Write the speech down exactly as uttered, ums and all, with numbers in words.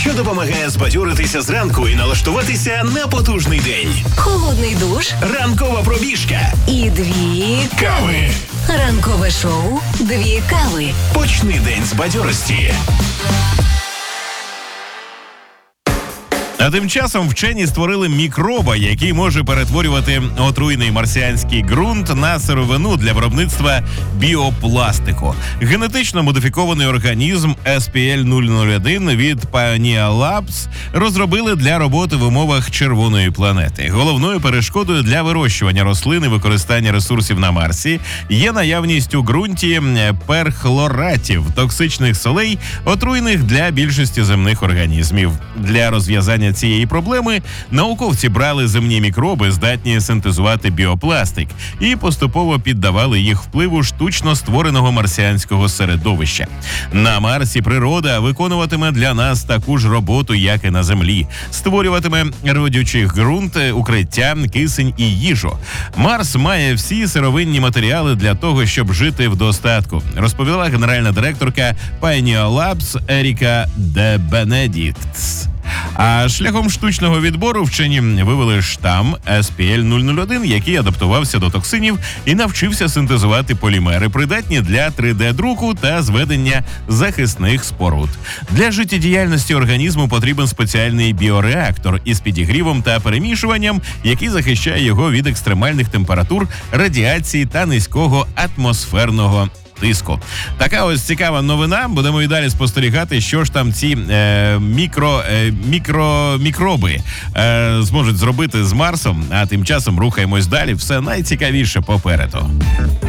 що допомагає збадьоритися зранку і налаштуватися на потужний день. Холодний душ. Ранкова пробіжка. І дві Кави. Ранкове шоу «Дві кави». Почни день з бадьорості. А тим часом вчені створили мікроба, який може перетворювати отруйний марсіанський ґрунт на сировину для виробництва біопластику. Генетично модифікований організм ес пі ель нуль нуль один від Pioneer Labs розробили для роботи в умовах червоної планети. Головною перешкодою для вирощування рослин і використання ресурсів на Марсі є наявність у ґрунті перхлоратів, токсичних солей, отруйних для більшості земних організмів. Для розв'язання цієї проблеми науковці брали земні мікроби, здатні синтезувати біопластик, і поступово піддавали їх впливу штучно створеного марсіанського середовища. На Марсі природа виконуватиме для нас таку ж роботу, як і на Землі. Створюватиме родючий ґрунт, укриття, кисень і їжу. Марс має всі сировинні матеріали для того, щоб жити в достатку, розповіла генеральна директорка Pioneer Labs Еріка де Бенедіктс. А шляхом штучного відбору вчені вивели штам ес пі ель нуль нуль один, який адаптувався до токсинів і навчився синтезувати полімери, придатні для три де-друку та зведення захисних споруд. Для життєдіяльності організму потрібен спеціальний біореактор із підігрівом та перемішуванням, який захищає його від екстремальних температур, радіації та низького атмосферного тиску. Така ось цікава новина. Будемо і далі спостерігати, що ж там ці е, мікро, е, мікро, мікроби е, зможуть зробити з Марсом. А тим часом рухаємось далі. Все найцікавіше попереду.